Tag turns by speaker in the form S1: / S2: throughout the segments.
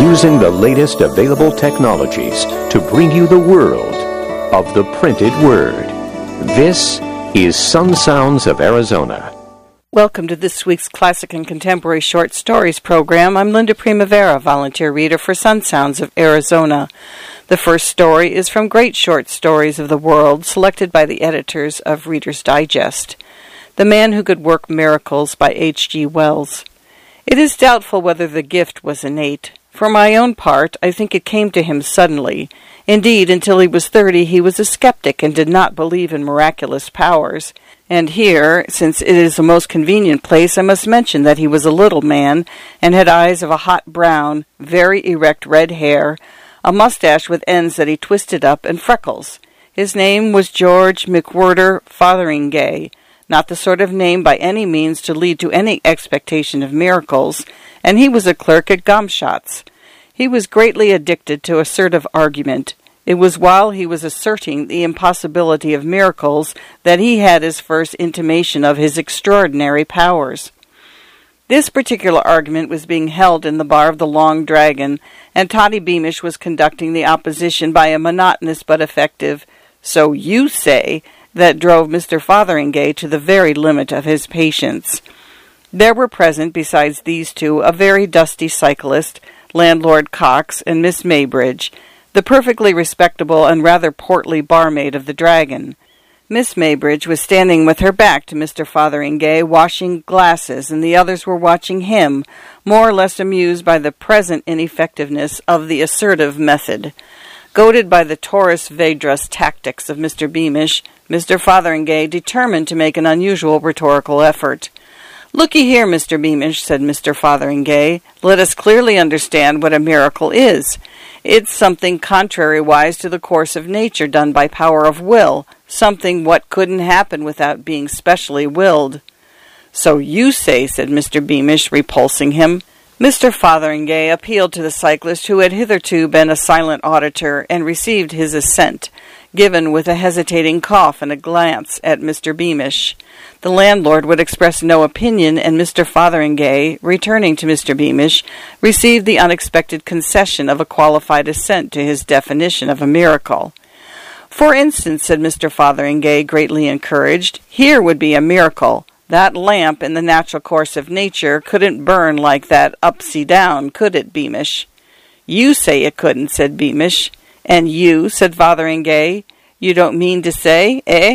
S1: using the latest available technologies to bring you the world of the printed word. This is Sun Sounds of Arizona.
S2: Welcome to this week's Classic and Contemporary Short Stories program. I'm Linda Primavera, volunteer reader for Sun Sounds of Arizona. The first story is from Great Short Stories of the World, selected by the editors of Reader's Digest. The Man Who Could Work Miracles by H.G. Wells. It is doubtful whether the gift was innate. For my own part, I think it came to him suddenly. Indeed, until he was 30, he was a skeptic and did not believe in miraculous powers. And here, since it is a most convenient place, I must mention that he was a little man, and had eyes of a hot brown, very erect red hair, a mustache with ends that he twisted up, and freckles. His name was George McWhirter Fotheringay, not the sort of name by any means to lead to any expectation of miracles, and he was a clerk at Gomshott's. He was greatly addicted to assertive argument. It was while he was asserting the impossibility of miracles that he had his first intimation of his extraordinary powers. This particular argument was being held in the bar of the Long Dragon, and Toddy Beamish was conducting the opposition by a monotonous but effective "So you say," that drove Mr. Fotheringay to the very limit of his patience. There were present, besides these two, a very dusty cyclist, Landlord Cox, and Miss Maybridge, the perfectly respectable and rather portly barmaid of the Dragon. Miss Maybridge was standing with her back to Mr. Fotheringay, washing glasses, and the others were watching him, more or less amused by the present ineffectiveness of the assertive method. Goaded by the Taurus Vedras tactics of Mr. Beamish, Mr. Fotheringay determined to make an unusual rhetorical effort. "Looky here, Mr. Beamish," said Mr. Fotheringay, "let us clearly understand what a miracle is. It's something contrariwise to the course of nature done by power of will, something what couldn't happen without being specially willed." "So you say," said Mr. Beamish, repulsing him. Mr. Fotheringay appealed to the cyclist, who had hitherto been a silent auditor, and received his assent, given with a hesitating cough and a glance at Mr. Beamish. The landlord would express no opinion, and Mr. Fotheringay, returning to Mr. Beamish, received the unexpected concession of a qualified assent to his definition of a miracle. "For instance," said Mr. Fotheringay, greatly encouraged, "here would be a miracle. That lamp, in the natural course of nature, couldn't burn like that upsy-down, could it, Beamish?" "You say it couldn't," said Beamish. "And you," said Fotheringay, "you don't mean to say, eh?"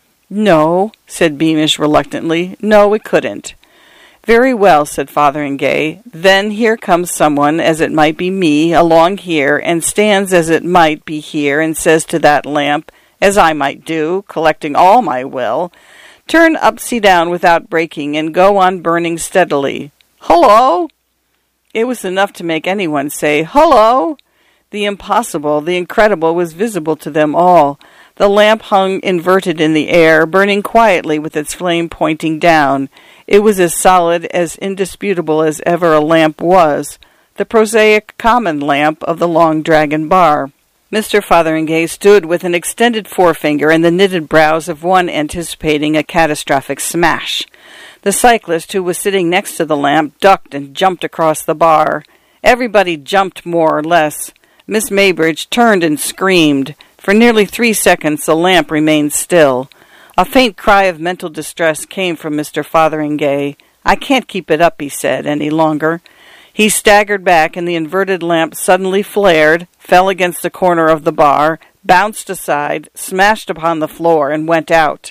S2: "No," said Beamish reluctantly. "No, it couldn't." "Very well," said Fotheringay. "Then here comes someone, as it might be me, along here, and stands as it might be here, and says to that lamp, as I might do, collecting all my will, 'Turn upsy-down without breaking, and go on burning steadily.' Hullo!" It was enough to make anyone say, "Hullo!" The impossible, the incredible, was visible to them all. The lamp hung inverted in the air, burning quietly with its flame pointing down. It was as solid, as indisputable as ever a lamp was, the prosaic common lamp of the Long Dragon bar. Mr. Fotheringay stood with an extended forefinger and the knitted brows of one anticipating a catastrophic smash. The cyclist, who was sitting next to the lamp, ducked and jumped across the bar. Everybody jumped more or less. Miss Maybridge turned and screamed. For nearly 3 seconds the lamp remained still. A faint cry of mental distress came from Mr. Fotheringay. "I can't keep it up," he said, "any longer." He staggered back, and the inverted lamp suddenly flared, fell against the corner of the bar, bounced aside, smashed upon the floor, and went out.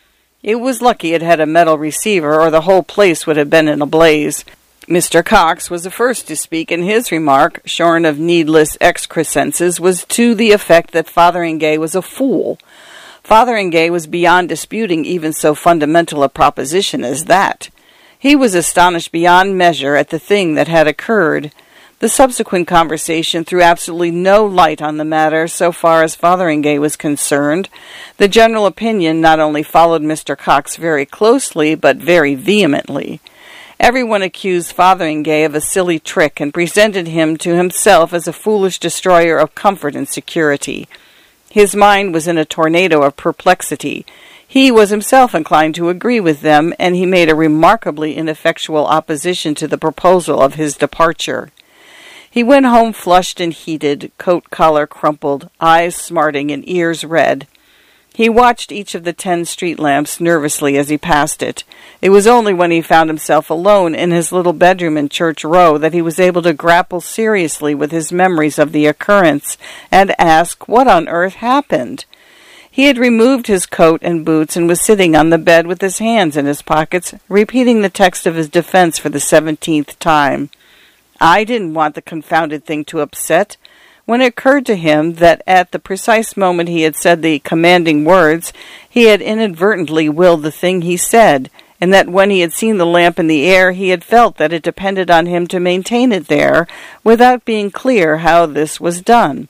S2: It was lucky it had a metal receiver, or the whole place would have been in a blaze. Mr. Cox was the first to speak, and his remark, shorn of needless excrescences, was to the effect that Fotheringay was a fool. Fotheringay was beyond disputing even so fundamental a proposition as that. He was astonished beyond measure at the thing that had occurred. The subsequent conversation threw absolutely no light on the matter so far as Fotheringay was concerned. The general opinion not only followed Mr. Cox very closely, but very vehemently. Everyone accused Fotheringay of a silly trick and presented him to himself as a foolish destroyer of comfort and security. His mind was in a tornado of perplexity. He was himself inclined to agree with them, and he made a remarkably ineffectual opposition to the proposal of his departure. He went home flushed and heated, coat collar crumpled, eyes smarting and ears red. He watched each of the 10 street lamps nervously as he passed it. It was only when he found himself alone in his little bedroom in Church Row that he was able to grapple seriously with his memories of the occurrence and ask what on earth happened. He had removed his coat and boots and was sitting on the bed with his hands in his pockets, repeating the text of his defense for the 17th time. I didn't want the confounded thing to upset. When it occurred to him that at the precise moment he had said the commanding words, he had inadvertently willed the thing he said, and that when he had seen the lamp in the air, he had felt that it depended on him to maintain it there, without being clear how this was done.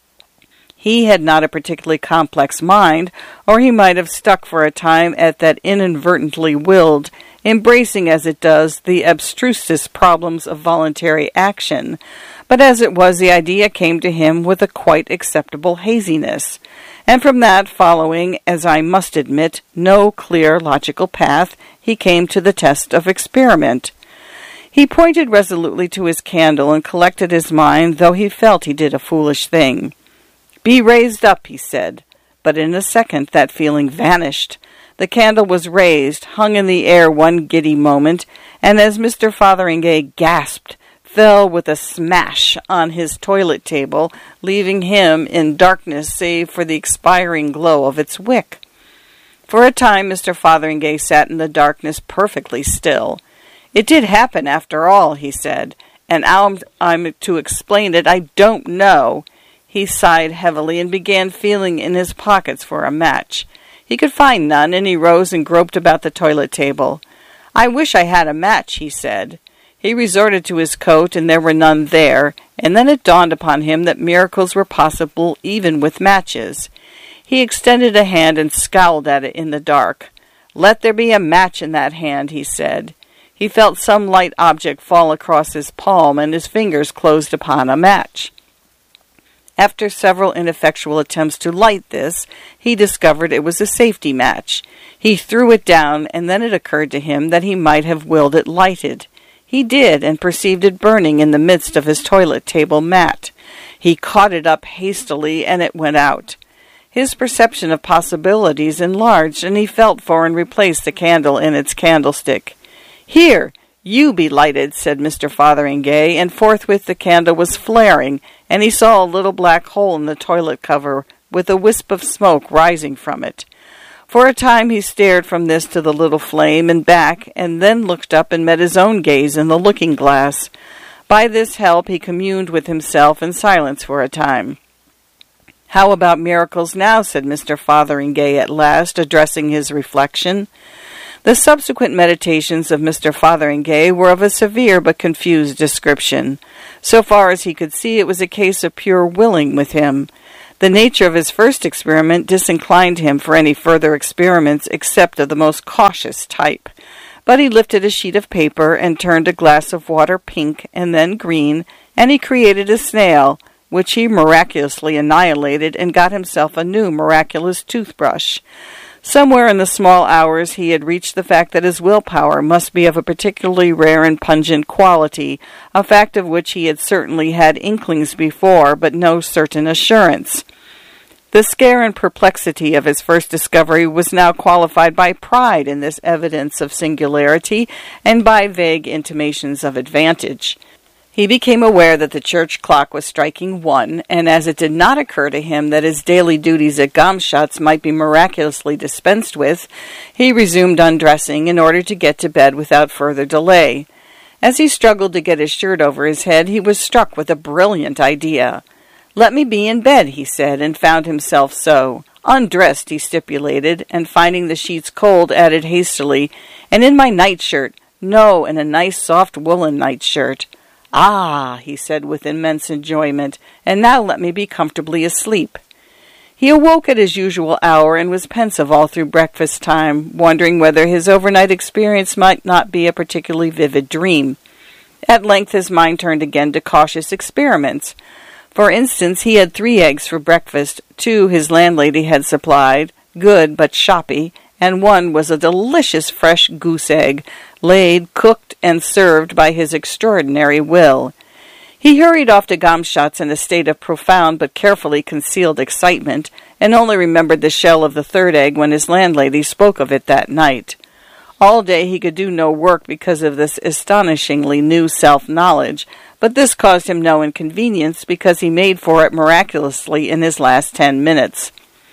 S2: He had not a particularly complex mind, or he might have stuck for a time at that inadvertently willed, embracing as it does the abstrusest problems of voluntary action. But as it was, the idea came to him with a quite acceptable haziness, and from that following, as I must admit, no clear logical path, he came to the test of experiment. He pointed resolutely to his candle and collected his mind, though he felt he did a foolish thing. "Be raised up," he said, but in a second that feeling vanished. The candle was raised, hung in the air one giddy moment, and as Mr. Fotheringay gasped, fell with a smash on his toilet table, leaving him in darkness save for the expiring glow of its wick. For a time Mr. Fotheringay sat in the darkness perfectly still. "It did happen after all," he said, "and how I'm to explain it I don't know." He sighed heavily and began feeling in his pockets for a match. He could find none, and he rose and groped about the toilet table. "I wish I had a match," he said. He resorted to his coat, and there were none there, and then it dawned upon him that miracles were possible even with matches. He extended a hand and scowled at it in the dark. "Let there be a match in that hand," he said. He felt some light object fall across his palm, and his fingers closed upon a match. After several ineffectual attempts to light this, he discovered it was a safety match. He threw it down, and then it occurred to him that he might have willed it lighted. He did, and perceived it burning in the midst of his toilet table mat. He caught it up hastily, and it went out. His perception of possibilities enlarged, and he felt for and replaced the candle in its candlestick. "Here, you be lighted," said Mr. Fotheringay, and forthwith the candle was flaring, and he saw a little black hole in the toilet cover, with a wisp of smoke rising from it. For a time he stared from this to the little flame and back, and then looked up and met his own gaze in the looking-glass. By this help he communed with himself in silence for a time. "How about miracles now?" said Mr. Fotheringay at last, addressing his reflection. The subsequent meditations of Mr. Fotheringay were of a severe but confused description. So far as he could see, it was a case of pure willing with him. The nature of his first experiment disinclined him for any further experiments except of the most cautious type. But he lifted a sheet of paper and turned a glass of water pink and then green, and he created a snail, which he miraculously annihilated, and got himself a new miraculous toothbrush. Somewhere in the small hours he had reached the fact that his willpower must be of a particularly rare and pungent quality, a fact of which he had certainly had inklings before, but no certain assurance. The scare and perplexity of his first discovery was now qualified by pride in this evidence of singularity, and by vague intimations of advantage. He became aware that the church clock was striking 1, and as it did not occur to him that his daily duties at Gomshott's might be miraculously dispensed with, he resumed undressing in order to get to bed without further delay. As he struggled to get his shirt over his head, he was struck with a brilliant idea. "Let me be in bed," he said, and found himself so. "Undressed," he stipulated, and finding the sheets cold, added hastily, "and in my nightshirt. No, in a nice soft woolen nightshirt. Ah," he said with immense enjoyment, "and now let me be comfortably asleep." He awoke at his usual hour and was pensive all through breakfast time, wondering whether his overnight experience might not be a particularly vivid dream. At length his mind turned again to cautious experiments. For instance, he had 3 eggs for breakfast. 2 his landlady had supplied, good but shoppy, and 1 was a delicious fresh goose egg, laid, cooked, and served by his extraordinary will. He hurried off to Gomshott's in a state of profound but carefully concealed excitement, and only remembered the shell of the third egg when his landlady spoke of it that night. All day he could do no work because of this astonishingly new self-knowledge, but this caused him no inconvenience because he made for it miraculously in his last 10 minutes.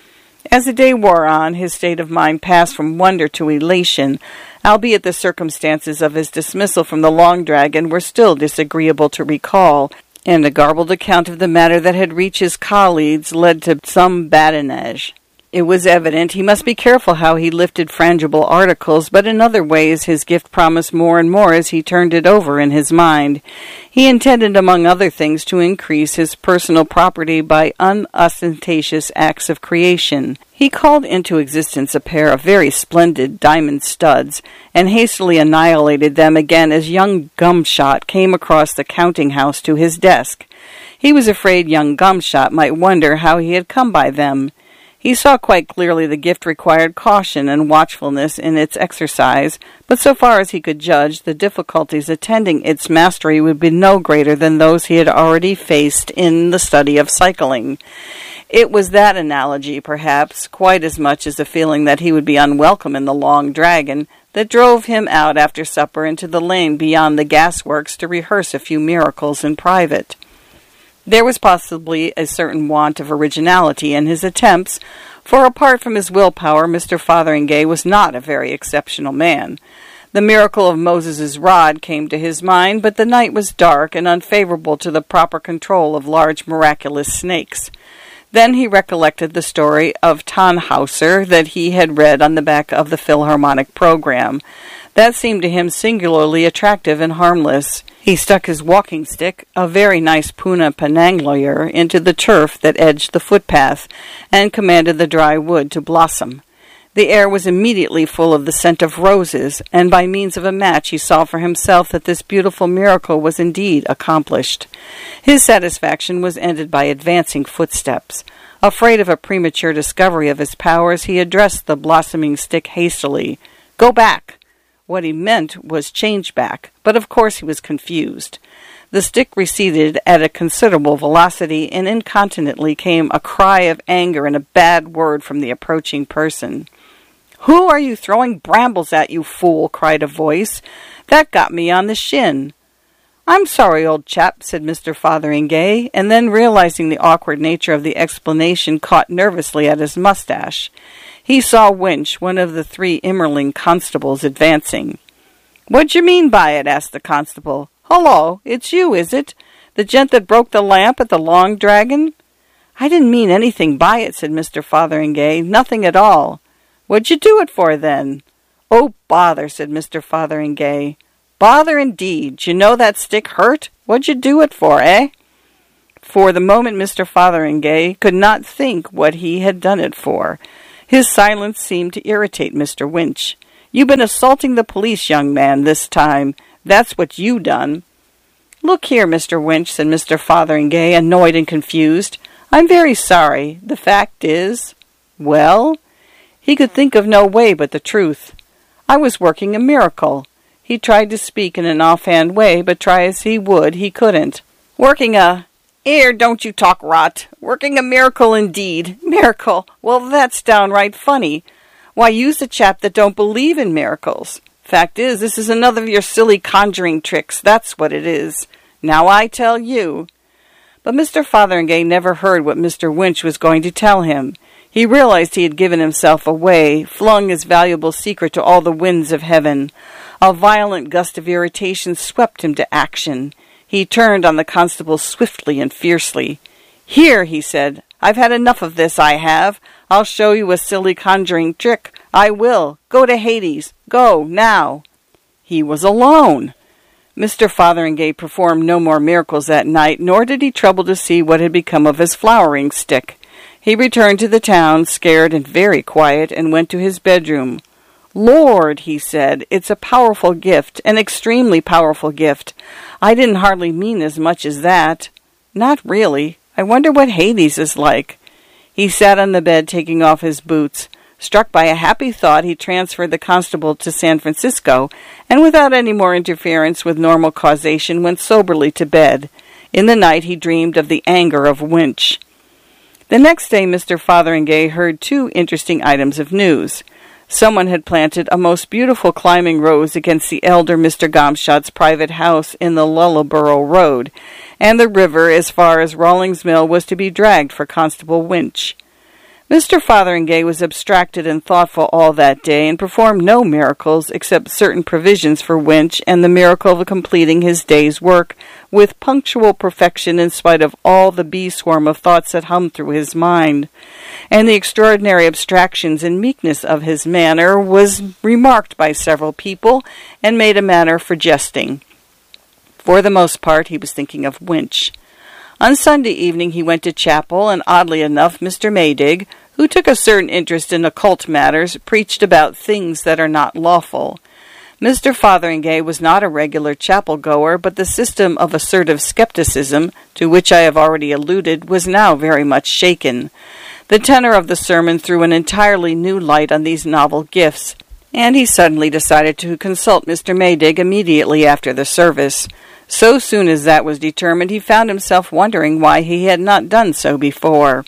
S2: As the day wore on, his state of mind passed from wonder to elation, albeit the circumstances of his dismissal from the Long Dragon were still disagreeable to recall, and a garbled account of the matter that had reached his colleagues led to some badinage. It was evident he must be careful how he lifted frangible articles, but in other ways his gift promised more and more as he turned it over in his mind. He intended, among other things, to increase his personal property by unostentatious acts of creation. He called into existence a pair of very splendid diamond studs, and hastily annihilated them again as young Gumshott came across the counting-house to his desk. He was afraid young Gumshott might wonder how he had come by them. He saw quite clearly the gift required caution and watchfulness in its exercise, but so far as he could judge, the difficulties attending its mastery would be no greater than those he had already faced in the study of cycling. It was that analogy, perhaps, quite as much as the feeling that he would be unwelcome in the Long Dragon, that drove him out after supper into the lane beyond the gasworks to rehearse a few miracles in private. There was possibly a certain want of originality in his attempts, for apart from his willpower, Mr. Fotheringay was not a very exceptional man. The miracle of Moses's rod came to his mind, but the night was dark and unfavorable to the proper control of large miraculous snakes. Then he recollected the story of Tannhauser that he had read on the back of the Philharmonic program. That seemed to him singularly attractive and harmless. He stuck his walking stick, a very nice Puna Penangloyer, into the turf that edged the footpath, and commanded the dry wood to blossom. The air was immediately full of the scent of roses, and by means of a match he saw for himself that this beautiful miracle was indeed accomplished. His satisfaction was ended by advancing footsteps. Afraid of a premature discovery of his powers, he addressed the blossoming stick hastily. "Go back!" What he meant was change back, but of course he was confused. The stick receded at a considerable velocity, and incontinently came a cry of anger and a bad word from the approaching person. "Who are you throwing brambles at, you fool?" cried a voice. "That got me on the shin." "I'm sorry, old chap," said Mr. Fotheringay, and then, realizing the awkward nature of the explanation, caught nervously at his mustache. He saw Winch, one of the 3 Immerling constables, advancing. "What you mean by it?" asked the constable. "Hullo, it's you, is it? The gent that broke the lamp at the Long Dragon?" "I didn't mean anything by it," said Mr. Fotheringay. "Nothing at all." "What'd you do it for, then?" "Oh, bother," said Mr. Fotheringay. "Bother, indeed. D'you know that stick hurt? What'd you do it for, eh?" For the moment Mr. Fotheringay could not think what he had done it for. His silence seemed to irritate Mr. Winch. "You been assaulting the police, young man, this time. That's what you done." "Look here, Mr. Winch," said Mr. Fotheringay, annoyed and confused. "I'm very sorry. The fact is—" "Well?" He could think of no way but the truth. "I was working a miracle." He tried to speak in an offhand way, but try as he would, he couldn't. "Working a— 'Ere, don't you talk rot. Working a miracle, indeed. Miracle! Well, that's downright funny. Why, you's a chap that don't believe in miracles. Fact is, this is another of your silly conjuring tricks. That's what it is. Now I tell you." But Mr. Fotheringay never heard what Mr. Winch was going to tell him. He realized he had given himself away, flung his valuable secret to all the winds of heaven. A violent gust of irritation swept him to action. He turned on the constable swiftly and fiercely. "Here," he said, "I've had enough of this, I have. I'll show you a silly conjuring trick. I will. Go to Hades. Go, now." He was alone. Mr. Fotheringay performed no more miracles that night, nor did he trouble to see what had become of his flowering stick. He returned to the town, scared and very quiet, and went to his bedroom. "Lord," he said, "it's a powerful gift, an extremely powerful gift. I didn't hardly mean as much as that. Not really. I wonder what Hades is like." He sat on the bed, taking off his boots. Struck by a happy thought, he transferred the constable to San Francisco, and without any more interference with normal causation, went soberly to bed. In the night he dreamed of the anger of Winch. The next day Mr. Fotheringay heard two interesting items of news. Someone had planted a most beautiful climbing rose against the elder Mr. Gomshott's private house in the Lullaborough Road, and the river as far as Rawlings Mill was to be dragged for Constable Winch. Mr. Fotheringay was abstracted and thoughtful all that day, and performed no miracles except certain provisions for Winch and the miracle of completing his day's work with punctual perfection in spite of all the bee-swarm of thoughts that hummed through his mind. And the extraordinary abstractions and meekness of his manner was remarked by several people and made a matter for jesting. For the most part he was thinking of Winch. On Sunday evening he went to chapel, and oddly enough Mr. Maydig, who took a certain interest in occult matters, preached about things that are not lawful. Mr. Fotheringay was not a regular chapel-goer, but the system of assertive skepticism, to which I have already alluded, was now very much shaken. The tenor of the sermon threw an entirely new light on these novel gifts, and he suddenly decided to consult Mr. Maydig immediately after the service. So soon as that was determined, he found himself wondering why he had not done so before.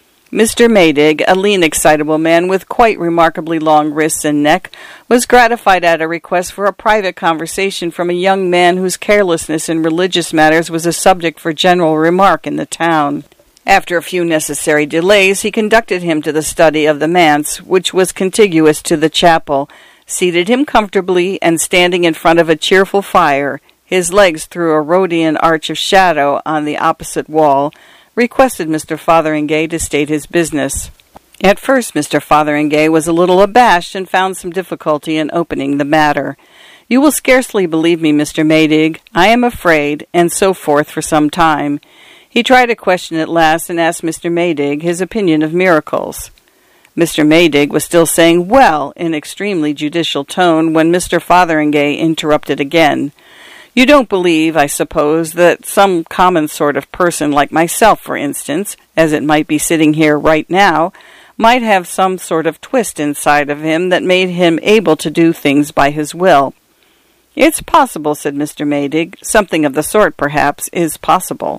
S2: Mr. Maydig, a lean, excitable man with quite remarkably long wrists and neck, was gratified at a request for a private conversation from a young man whose carelessness in religious matters was a subject for general remark in the town. After a few necessary delays, he conducted him to the study of the manse, which was contiguous to the chapel, seated him comfortably, and standing in front of a cheerful fire, his legs through a Rhodian arch of shadow on the opposite wall, requested Mr. Fotheringay to state his business. At first Mr. Fotheringay was a little abashed and found some difficulty in opening the matter. "You will scarcely believe me, Mr. Maydig. I am afraid," and so forth for some time. He tried a question at last and asked Mr. Maydig his opinion of miracles. Mr. Maydig was still saying "well" in extremely judicial tone when Mr. Fotheringay interrupted again. "You don't believe, I suppose, that some common sort of person, like myself, for instance, as it might be sitting here right now, might have some sort of twist inside of him that made him able to do things by his will?" "It's possible," said Mr. Maydig. "Something of the sort, perhaps, is possible.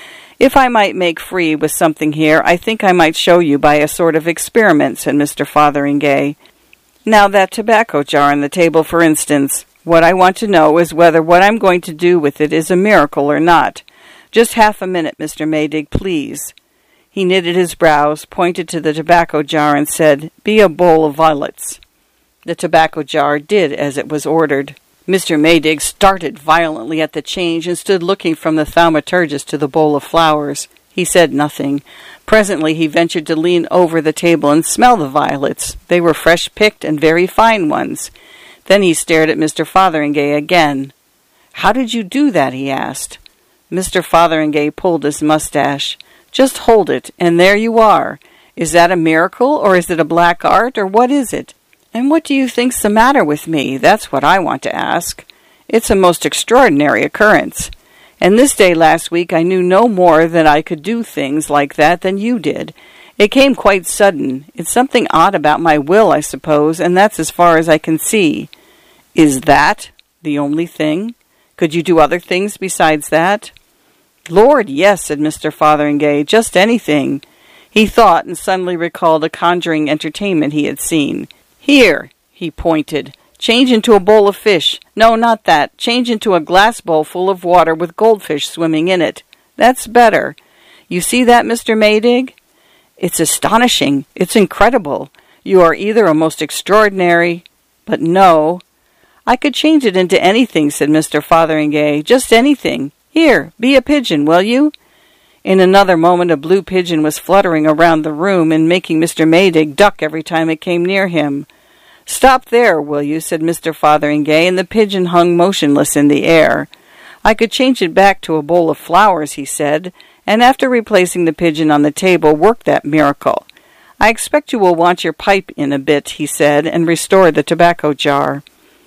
S2: If I might make free with something here, I think I might show you by a sort of experiment," said Mr. Fotheringay. "Now that tobacco jar on the table, for instance. What I want to know is whether what I'm going to do with it is a miracle or not. Just half a minute, Mr. Maydig, please." He knitted his brows, pointed to the tobacco jar, and said, "Be a bowl of violets." The tobacco jar did as it was ordered. Mr. Maydig started violently at the change and stood looking from the thaumaturgist to the bowl of flowers. He said nothing. Presently he ventured to lean over the table and smell the violets. They were fresh-picked and very fine ones. Then he stared at Mr. Fotheringay again. "How did you do that?" he asked. Mr. Fotheringay pulled his mustache. "Just hold it, and there you are. Is that a miracle, or is it a black art, or what is it? And what do you think's the matter with me? That's what I want to ask. It's a most extraordinary occurrence. And this day last week I knew no more that I could do things like that than you did. It came quite sudden. It's something odd about my will, I suppose, and that's as far as I can see." "Is that the only thing? Could you do other things besides that?" "Lord, yes," said Mr. Fotheringay, "just anything." He thought, and suddenly recalled a conjuring entertainment he had seen. "Here," he pointed, "change into a bowl of fish. No, not that. Change into a glass bowl full of water with goldfish swimming in it. That's better. You see that, Mr. Maydig? It's astonishing. It's incredible. You are either a most extraordinary... But no. I could change it into anything," said Mr. Fotheringay. "Just anything. Here, be a pigeon, will you?" In another moment a blue pigeon was fluttering around the room and making Mr. Maydig duck every time it came near him. "Stop there, will you?" said Mr. Fotheringay, and the pigeon hung motionless in the air. "I could change it back to a bowl of flowers," he said, and after replacing the pigeon on the table, worked that miracle. "I expect you will want your pipe in a bit," he said, and restored the tobacco jar.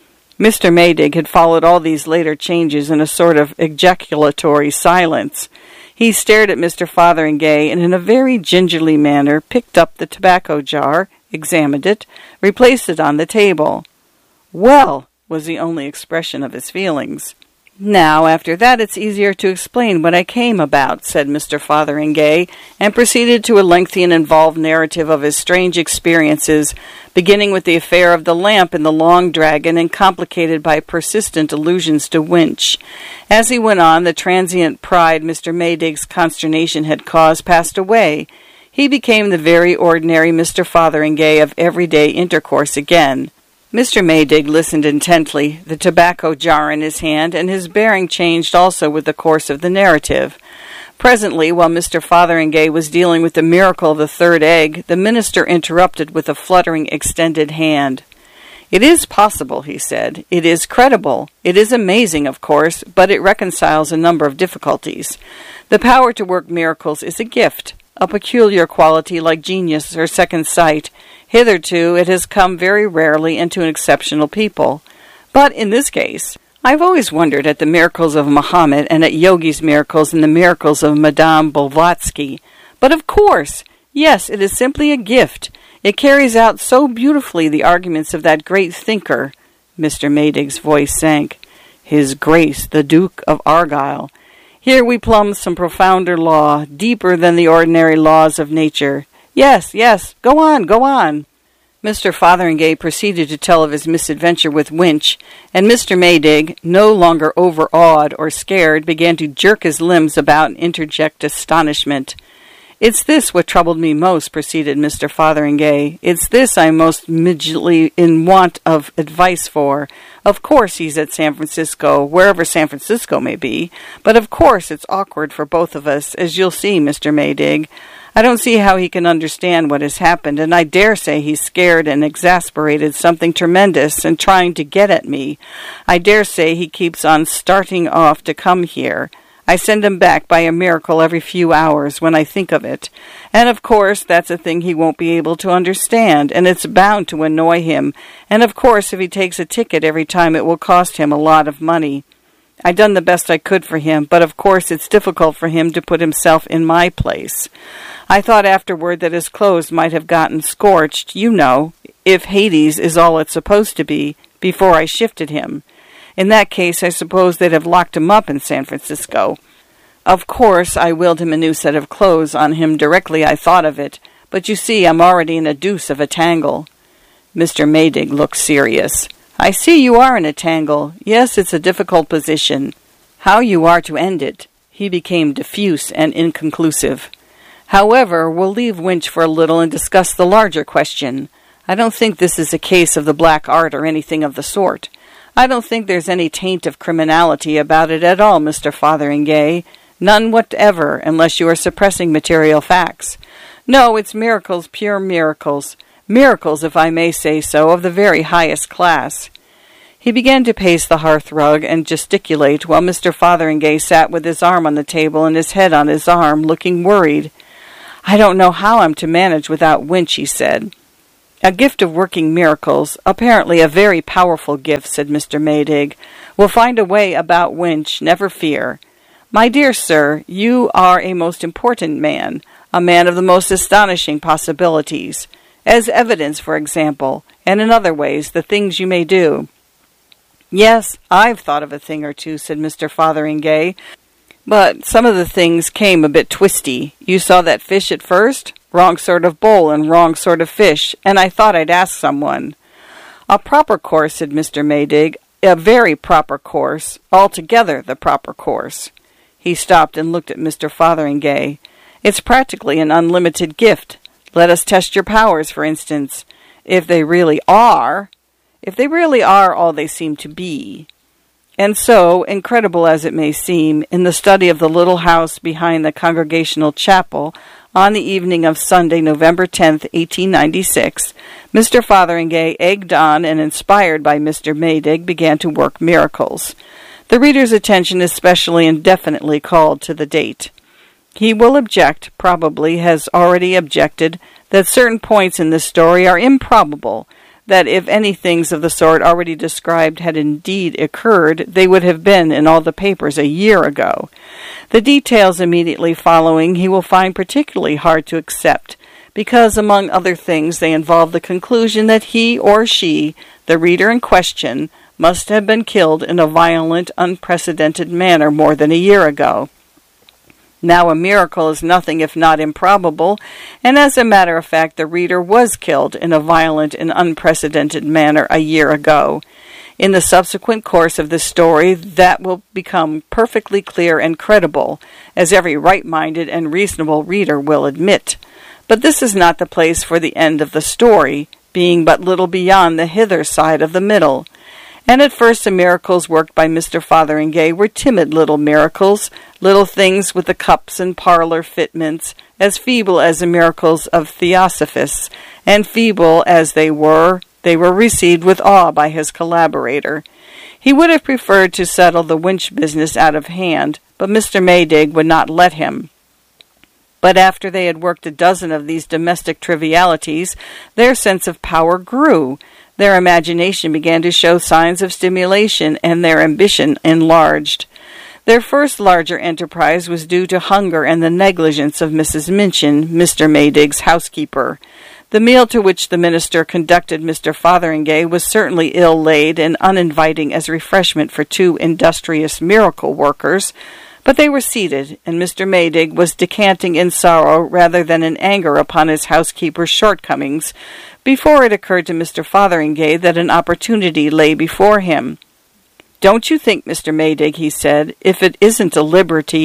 S2: Mr. Maydig had followed all these later changes in a sort of ejaculatory silence. He stared at Mr. Fotheringay and in a very gingerly manner picked up the tobacco jar examined it, replaced it on the table. "Well," was the only expression of his feelings. "Now, after that, it's easier to explain what I came about," said Mr. Fotheringay, and proceeded to a lengthy and involved narrative of his strange experiences, beginning with the affair of the lamp in the Long Dragon and complicated by persistent allusions to Winch. As he went on, the transient pride Mr. Maydig's consternation had caused passed away. He became the very ordinary Mr. Fotheringay of everyday intercourse again. Mr. Maydig listened intently, the tobacco jar in his hand, and his bearing changed also with the course of the narrative. Presently, while Mr. Fotheringay was dealing with the miracle of the third egg, the minister interrupted with a fluttering extended hand. "It is possible," he said. "It is credible. It is amazing, of course, but it reconciles a number of difficulties. The power to work miracles is a gift, a peculiar quality like genius or second sight. Hitherto it has come very rarely and to an exceptional people. But in this case, I've always wondered at the miracles of Muhammad and at Yogi's miracles and the miracles of Madame Blavatsky. But of course, yes, it is simply a gift. It carries out so beautifully the arguments of that great thinker." Mr. Maydig's voice sank. "His Grace, the Duke of Argyll. Here we plumb some profounder law, deeper than the ordinary laws of nature. Yes, go on. Mr. Fotheringay proceeded to tell of his misadventure with Winch, and Mr. Maydig, no longer overawed or scared, began to jerk his limbs about and interject astonishment. "It's this what troubled me most," proceeded Mr. Fotheringay. "It's this I'm most immediately in want of advice for. Of course he's at San Francisco, wherever San Francisco may be, but of course it's awkward for both of us, as you'll see, Mr. Maydig. I don't see how he can understand what has happened, and I dare say he's scared and exasperated something tremendous and trying to get at me. I dare say he keeps on starting off to come here. I send him back by a miracle every few hours when I think of it. And of course that's a thing he won't be able to understand, and it's bound to annoy him. And of course if he takes a ticket every time it will cost him a lot of money. I done the best I could for him, but of course it's difficult for him to put himself in my place. I thought afterward that his clothes might have gotten scorched, you know, if Hades is all it's supposed to be, before I shifted him. In that case, I suppose they'd have locked him up in San Francisco. Of course, I willed him a new set of clothes on him directly I thought of it, but you see I'm already in a deuce of a tangle." Mr. Maydig looked serious. "I see you are in a tangle. Yes, it's a difficult position. How you are to end it." He became diffuse and inconclusive. "However, we'll leave Winch for a little and discuss the larger question. I don't think this is a case of the black art or anything of the sort. I don't think there's any taint of criminality about it at all, Mr. Fotheringay. None whatever, unless you are suppressing material facts. No, it's miracles, pure miracles. Miracles, if I may say so, of the very highest class." He began to pace the hearth-rug and gesticulate, while Mr. Fotheringay sat with his arm on the table and his head on his arm, looking worried. "I don't know how I'm to manage without Winch," he said. "A gift of working miracles, apparently a very powerful gift," said Mr. Maydig. "We'll find a way about Winch, never fear. My dear sir, you are a most important man, a man of the most astonishing possibilities, as evidence, for example, and in other ways, the things you may do." "Yes, I've thought of a thing or two," said Mr. Fotheringay, "but some of the things came a bit twisty. You saw that fish at first? Wrong sort of bowl and wrong sort of fish, and I thought I'd ask someone." "A proper course," said Mr. Maydig, "a very proper course, altogether the proper course." He stopped and looked at Mr. Fotheringay. "It's practically an unlimited gift. Let us test your powers, for instance. If they really are all they seem to be." And so, incredible as it may seem, in the study of the little house behind the Congregational Chapel, on the evening of Sunday, November 10th, 1896, Mr. Fotheringay, egged on and inspired by Mr. Maydig, began to work miracles. The reader's attention is specially and definitely called to the date. He will object, probably has already objected, that certain points in this story are improbable, that if any things of the sort already described had indeed occurred, they would have been in all the papers a year ago. The details immediately following he will find particularly hard to accept, because, among other things, they involve the conclusion that he or she, the reader in question, must have been killed in a violent, unprecedented manner more than a year ago. Now, a miracle is nothing if not improbable, and as a matter of fact, the reader was killed in a violent and unprecedented manner a year ago. In the subsequent course of the story, that will become perfectly clear and credible, as every right-minded and reasonable reader will admit. But this is not the place for the end of the story, being but little beyond the hither side of the middle. And at first the miracles worked by Mr. Fotheringay were timid little miracles, little things with the cups and parlor fitments, as feeble as the miracles of Theosophists, and feeble as they were received with awe by his collaborator. He would have preferred to settle the winch business out of hand, but Mr. Maydig would not let him. But after they had worked a dozen of these domestic trivialities, their sense of power grew. Their imagination began to show signs of stimulation, and their ambition enlarged. Their first larger enterprise was due to hunger and the negligence of Mrs. Minchin, Mr. Maydig's housekeeper. The meal to which the minister conducted Mr. Fotheringay was certainly ill-laid and uninviting as refreshment for two industrious miracle workers, but they were seated, and Mr. Maydig was descanting in sorrow rather than in anger upon his housekeeper's shortcomings, before it occurred to Mr. Fotheringay that an opportunity lay before him. "Don't you think, Mr. Maydig," he said, "if it isn't a liberty,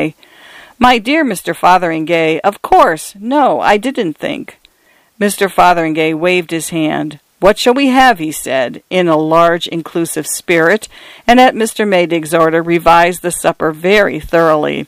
S2: My dear Mr. Fotheringay, of course, no, I didn't think." Mr. Fotheringay waved his hand. "What shall we have?" he said, in a large, inclusive spirit, and at Mr. Maydig's order revised the supper very thoroughly.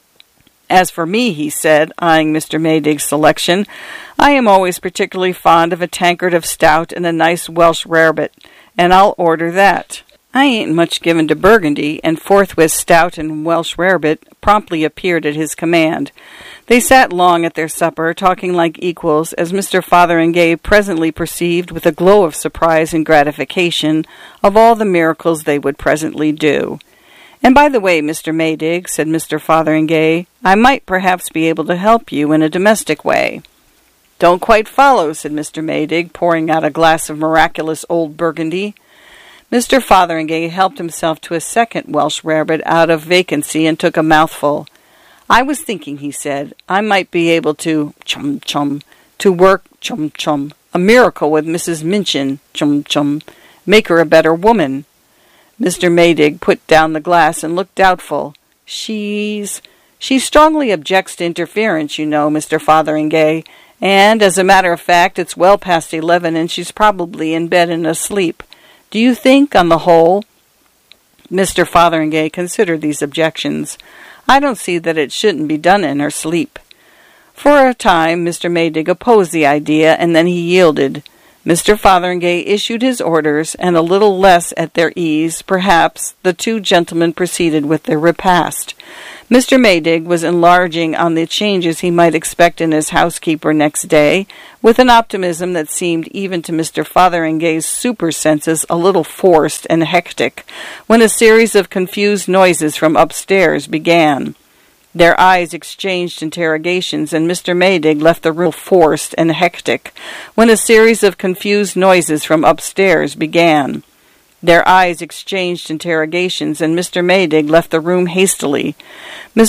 S2: "As for me," he said, eyeing Mr. Maydig's selection, "I am always particularly fond of a tankard of stout and a nice Welsh rarebit, and I'll order that." I ain't much given to Burgundy, and forthwith stout and Welsh rarebit promptly appeared at his command. They sat long at their supper, talking like equals, as Mr. Fotheringay presently perceived, with a glow of surprise and gratification, of all the miracles they would presently do. "And by the way, Mr. Maydig," said Mr. Fotheringay, "I might perhaps be able to help you in a domestic way." "Don't quite follow," said Mr. Maydig, pouring out a glass of miraculous old Burgundy. Mr. Fotheringay helped himself to a second Welsh rarebit out of vacancy and took a mouthful. "I was thinking," he said, "I might be able to work a miracle with Mrs. Minchin, make her a better woman." Mr. Maydig put down the glass and looked doubtful. She strongly objects to interference, you know, Mr. Fotheringay, and, as a matter of fact, it's well past 11 and she's probably in bed and asleep. Do you think, on the whole—" Mr. Fotheringay considered these objections. "I don't see that it shouldn't be done in her sleep." For a time Mr. Maydig opposed the idea, and then he yielded. Mr. Fotheringay issued his orders, and a little less at their ease, perhaps, the two gentlemen proceeded with their repast. Mr. Maydig was enlarging on the changes he might expect in his housekeeper next day, with an optimism that seemed even to Mr. Fotheringay's super-senses a little forced and hectic, when a series of confused noises from upstairs began. Their eyes exchanged interrogations, and Mr. Maydig left the room forced and hectic, when a series of confused noises from upstairs began. Their eyes exchanged interrogations, and Mr. Maydig left the room hastily. Mr.